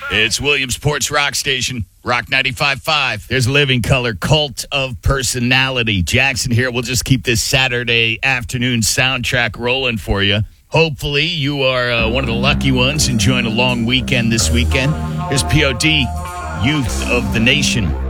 It's Williamsport's Rock Station, Rock 95.5. There's Living Color, Cult of Personality. Jackson here. We'll just keep this Saturday afternoon soundtrack rolling for you. Hopefully you are one of the lucky ones enjoying a long weekend this weekend. Here's POD, Youth of the Nation.